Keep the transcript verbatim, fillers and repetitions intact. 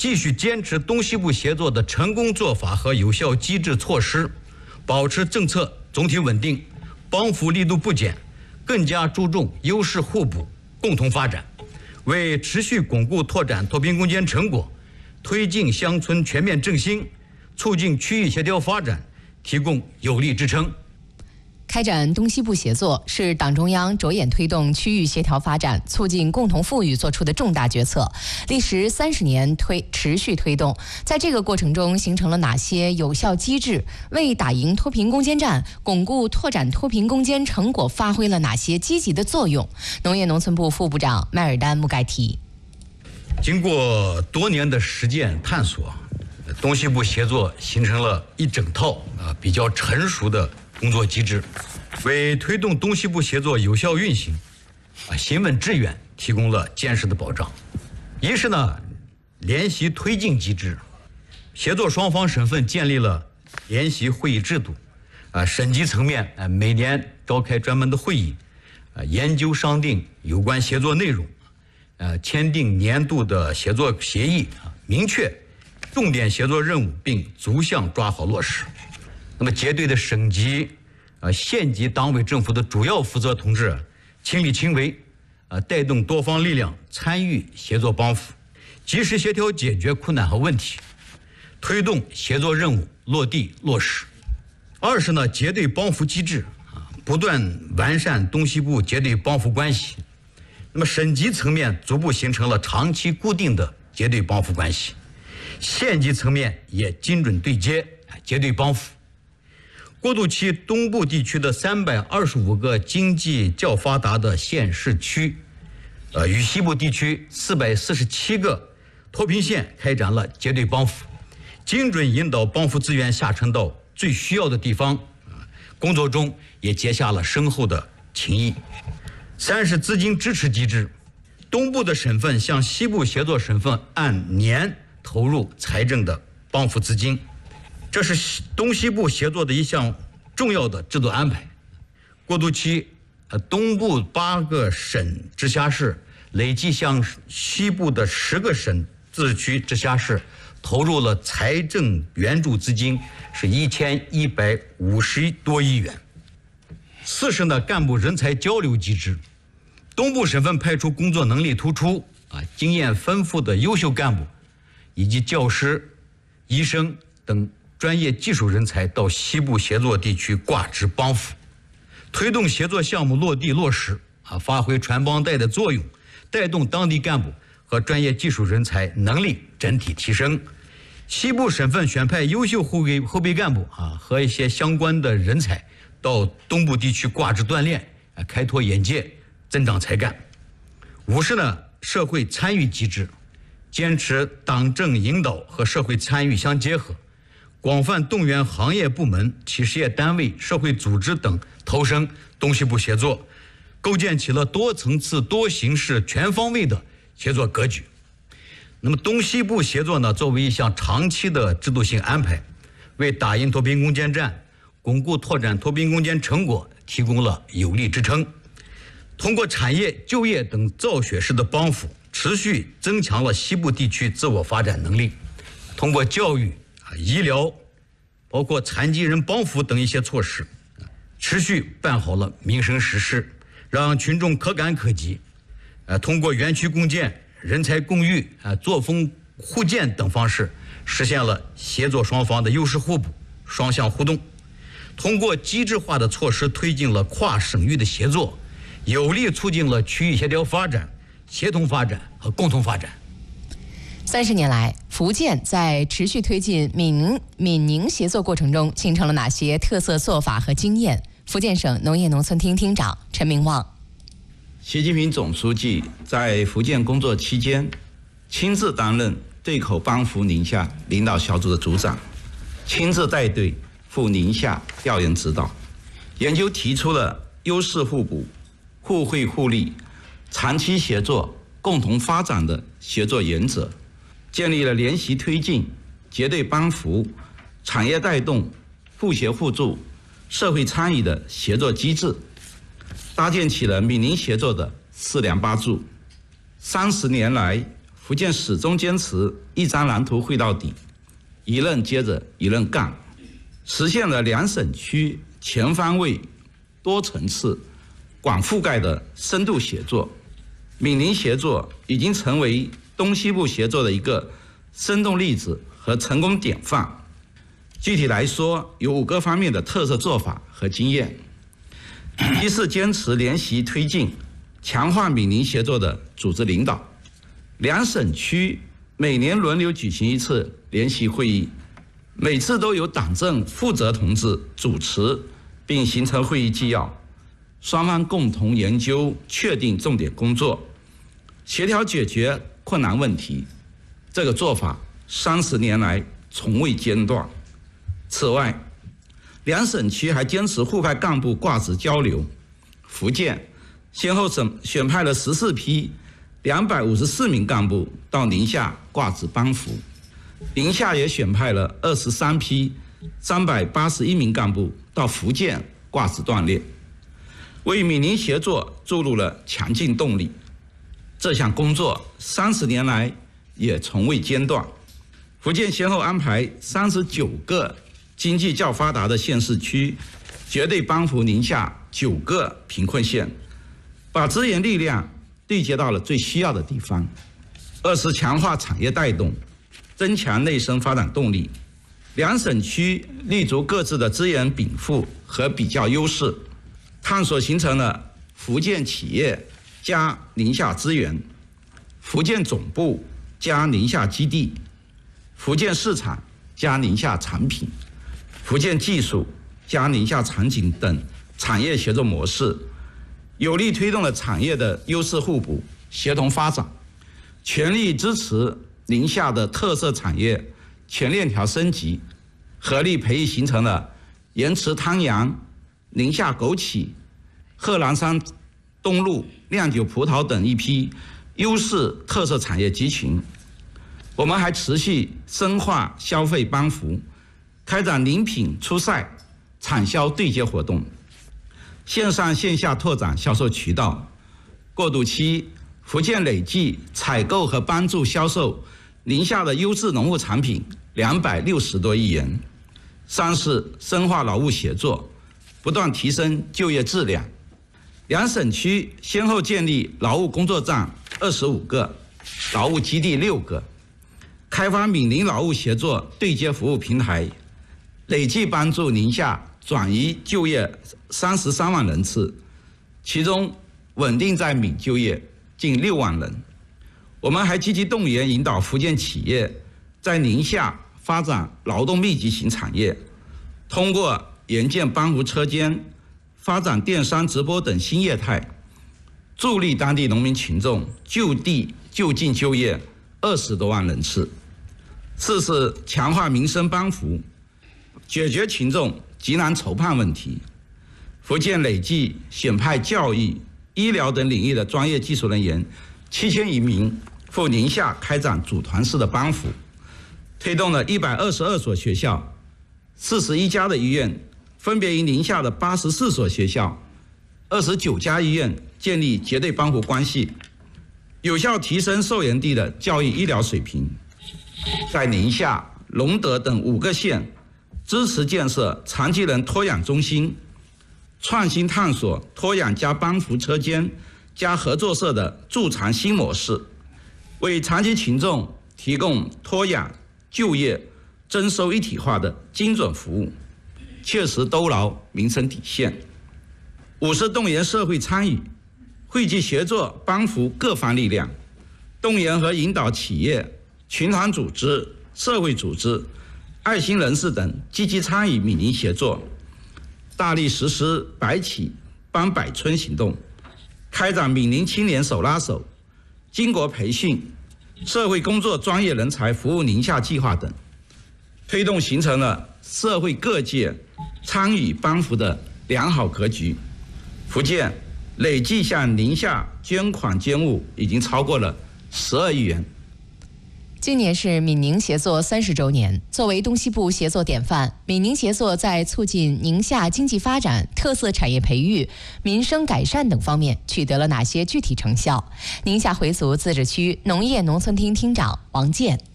继续坚持东西部协作的成功做法和有效机制措施，保持政策总体稳定，帮扶力度不减，更加注重优势互补、共同发展，为持续巩固拓展脱贫攻坚成果，推进乡村全面振兴，促进区域协调发展提供有力支撑。 开展东西部协作是党中央着眼推动区域协调发展、促进共同富裕作出的重大决策，历时三十年推持续推动。在这个过程中，形成了哪些有效机制？为打赢脱贫攻坚战、巩固拓展脱贫攻坚成果发挥了哪些积极的作用？农业农村部副部长迈尔丹·穆盖提。 经过多年的实践探索，东西部协作形成了一整套啊比较成熟的工作机制，为推动东西部协作有效运行，啊，行稳致远提供了坚实的保障。一是呢，联席推进机制，协作双方省份建立了联席会议制度，啊，省级层面啊每年召开专门的会议，啊，研究商定有关协作内容，呃，签订年度的协作协议，啊，明确重点协作任务，并逐项抓好落实。那么结对的省级、呃县级党委政府的主要负责同志亲力亲为，呃带动多方力量参与协作帮扶，及时协调解决困难和问题，推动协作任务落地落实。二是呢，结对帮扶机制啊，不断完善东西部结对帮扶关系。那么省级层面逐步形成了长期固定的结对帮扶关系，县级层面也精准对接结对帮扶。过渡期东部地区的三百二十五个经济较发达的县市区，呃，与西部地区四百四十七个脱贫县开展了结对帮扶，精准引导帮扶资源下沉到最需要的地方，啊，工作中也结下了深厚的情谊。三是资金支持机制，东部的省份向西部协作省份按年投入财政的帮扶资金。这是东西部协作的一项重要的制度安排。过渡期，呃，东部八个省直辖市累计向西部的十个省自治区直辖市投入了财政援助资金是一千一百五十多亿元。四是呢，干部人才交流机制，东部省份派出工作能力突出、啊经验丰富的优秀干部，以及教师、医生等专业技术人才到西部协作地区挂职帮扶，推动协作项目落地落实，啊，发挥传帮带的作用，带动当地干部和专业技术人才能力整体提升。西部省份选派优秀后备后备干部啊和一些相关的人才到东部地区挂职锻炼，啊，开拓眼界，增长才干。五是呢，社会参与机制，坚持党政引导和社会参与相结合，广泛动员行业部门、企事业单位、社会组织等投身东西部协作，构建起了多层次、多形式、全方位的协作格局。那么东西部协作呢，作为一项长期的制度性安排，为打赢脱贫攻坚战、巩固拓展脱贫攻坚成果提供了有力支撑。通过产业、就业等造血式的帮扶，持续增强了西部地区自我发展能力。通过教育、医疗，包括残疾人帮扶等一些措施，持续办好了民生实事，让群众可感可及。呃，通过园区共建、人才共育、啊作风互鉴等方式，实现了协作双方的优势互补、双向互动。通过机制化的措施，推进了跨省域的协作，有力促进了区域协调发展、协同发展和共同发展。 三十年来，福建在持续推进闽宁闽宁协作过程中，形成了哪些特色做法和经验？福建省农业农村厅厅长陈明旺。 习近平总书记在福建工作期间，亲自担任对口帮扶宁夏领导小组的组长，亲自带队赴宁夏调研指导，研究提出了优势互补、互惠互利、长期协作、共同发展的协作原则，建立了联席推进、结对帮扶、产业带动、互协互助、社会参与的协作机制，搭建起了闽宁协作的四梁八柱。三十年来， 福建始终坚持一张蓝图绘到底，一任接着一任干，实现了两省区全方位、多层次、广覆盖的深度协作。闽宁协作已经成为东西部协作的一个生动例子和成功典范。具体来说，有五个方面的特色做法和经验。一是坚持联席推进，强化闽宁协作的组织领导。两省区每年轮流举行一次联席会议，每次都由党政负责同志主持，并形成会议纪要，双方共同研究确定重点工作，协调解决困难问题。这个做法三十年来从未间断。此外，两省区还坚持互派干部挂职交流。福建先后选选派了十四批两百五十四名干部到宁夏挂职帮扶，宁夏也选派了二十三批三百八十一名干部到福建挂职锻炼，为闽宁协作注入了强劲动力。这项工作三十年来也从未间断。福建先后安排三十九个经济较发达的县市区，绝对帮扶宁夏九个贫困县，把资源力量对接到了最需要的地方。二是强化产业带动，增强内生发展动力。两省区立足各自的资源禀赋和比较优势，探索形成了福建企业加宁夏资源、福建总部加宁夏基地、福建市场加宁夏产品、福建技术加宁夏场景等产业协作模式，有力推动了产业的优势互补、协同发展，全力支持宁夏的特色产业全链条升级，合力培育形成了盐池汤阳、宁夏枸杞、贺兰山东路酿酒葡萄等一批优势特色产业集群。我们还持续深化消费帮扶，开展宁品出赛、产销对接活动，线上线下拓展销售渠道。过渡期，福建累计采购和帮助销售宁夏的优质农副产品两百六十多亿元。三是深化劳务协作，不断提升就业质量。两省区先后建立劳务工作站二十五个，劳务基地六个，开发闽宁劳务协作对接服务平台，累计帮助宁夏转移就业三十三万人次，其中稳定在闽就业近六万人。我们还积极动员引导福建企业在宁夏发展劳动密集型产业，通过研建帮扶车间、发展电商直播等新业态，助力当地农民群众就地就近就业二十多万人次。四是强化民生帮扶，解决群众急难愁盼问题。福建累计选派教育、医疗等领域的专业技术人员七千余名赴宁夏开展组团式的帮扶，推动了一百二十二所学校、四十一家的医院，分别与宁夏的八十四所学校、二十九家医院建立绝对帮扶关系，有效提升受援地的教育医疗水平。在宁夏、隆德等五个县支持建设残疾人托养中心，创新探索托养加帮扶车间加合作社的助残新模式，为残疾群众提供托养、就业、征收一体化的精准服务，切实兜牢民生底线。五是动员社会参与，汇集协作帮扶各方力量，动员和引导企业、群团组织、社会组织、爱心人士等积极参与闽宁协作，大力实施百企帮百村行动，开展闽宁青年手拉手、经国培训、社会工作专业人才服务宁夏计划等，推动形成了社会各界参与帮扶的良好格局。福建累计向宁夏捐款捐物已经超过了十二亿元。 今年是闽宁协作三十周年，作为东西部协作典范，闽宁协作在促进宁夏经济发展、特色产业培育、民生改善等方面取得了哪些具体成效？宁夏回族自治区农业农村厅厅长王健。